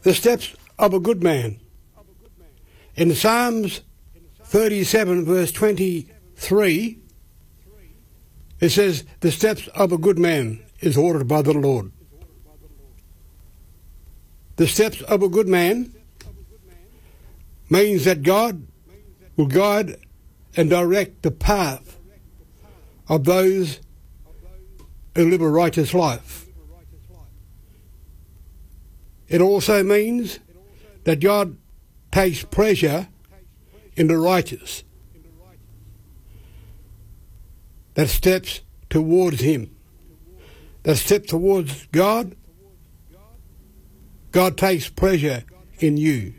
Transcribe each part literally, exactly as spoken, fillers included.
the steps of a good man. In Psalms thirty-seven, verse twenty-three, it says, the steps of a good man is ordered by the Lord. The steps of a good man means that God will guide and direct the path of those who live a righteous life. It also means that God takes pleasure in the righteous that steps towards Him, that steps towards God. God takes pleasure in you.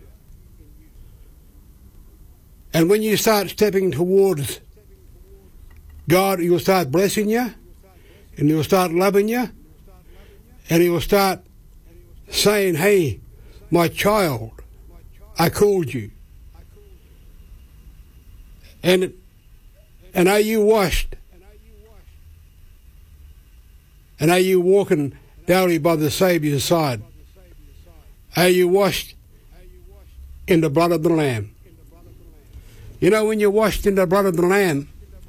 And when you start stepping towards God, He will start blessing you, and He will start loving you, and He will start saying, hey, my child, I called you. And, and are you washed? And are you walking daily by the Saviour's side? Are you washed in the blood of the Lamb? You know, when you're washed in the blood of the Lamb,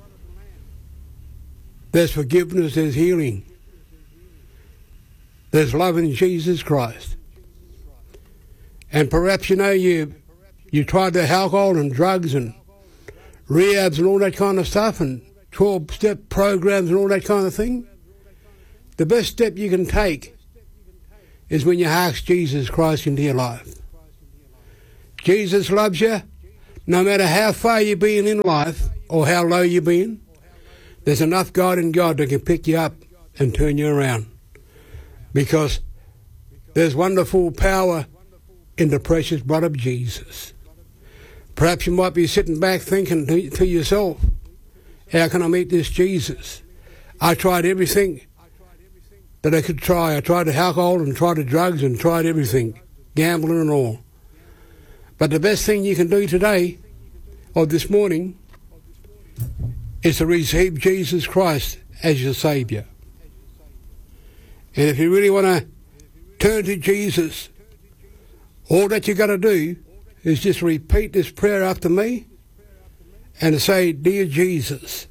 there's forgiveness, there's healing. There's love in Jesus Christ. And perhaps, you know, you you tried the alcohol and drugs and rehabs and all that kind of stuff and twelve-step programs and all that kind of thing. The best step you can take is when you ask Jesus Christ into your life. Jesus loves you. No matter how far you've been in life or how low you've been, there's enough God in God that can pick you up and turn you around. Because there's wonderful power in the precious blood of Jesus. Perhaps you might be sitting back thinking to, to yourself, how can I meet this Jesus? I tried everything that I could try. I tried the alcohol and tried the drugs and tried everything, gambling and all. But the best thing you can do today or this morning is to receive Jesus Christ as your Saviour. And if you really want to turn to Jesus, all that you got to do is just repeat this prayer after me and say, Dear Jesus,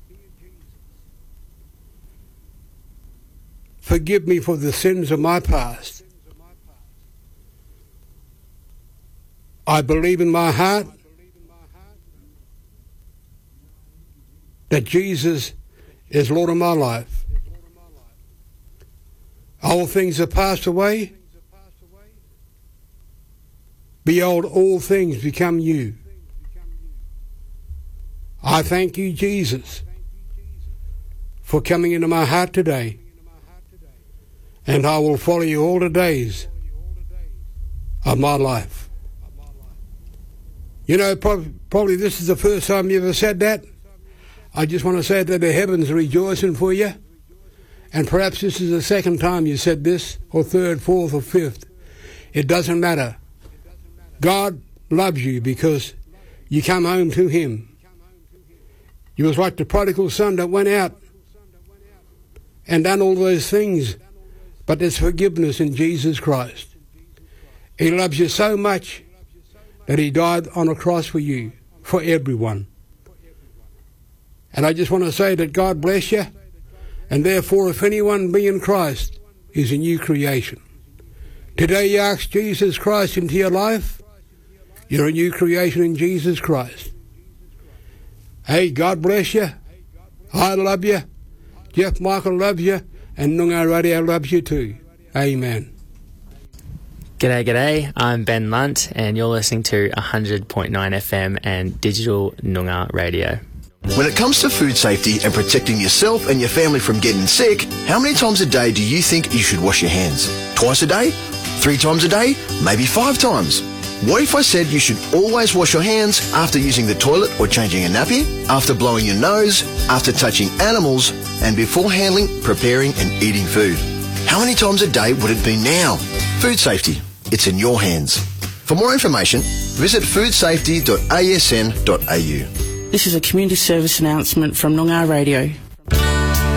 forgive me for the sins of my past. I believe in my heart that Jesus is Lord of my life. All things have passed away. Behold, all things become new. I thank you, Jesus, for coming into my heart today. And I will follow you all the days of my life. You know, probably, probably this is the first time you ever said that. I just want to say that the heavens are rejoicing for you. And perhaps this is the second time you said this, or third, fourth, or fifth. It doesn't matter. God loves you because you come home to Him. You was like the prodigal son that went out and done all those things, but there's forgiveness in Jesus Christ. He loves you so much that He died on a cross for you, for everyone. And I just want to say that God bless you, and therefore if anyone be in Christ is a new creation. Today you ask Jesus Christ into your life, you're a new creation in Jesus Christ. Hey, God bless you. I love you. Jeff Michael loves you, and Noongar Radio loves you too. Amen. G'day, g'day. I'm Ben Lunt, and you're listening to one hundred point nine F M and Digital Noongar Radio. When it comes to food safety and protecting yourself and your family from getting sick, how many times a day do you think you should wash your hands? Twice a day? Three times a day? Maybe five times? What if I said you should always wash your hands after using the toilet or changing a nappy, after blowing your nose, after touching animals, and before handling, preparing and eating food? How many times a day would it be now? Food safety. It's in your hands. For more information, visit food safety dot a s n dot a u. This is a community service announcement from Noongar Radio.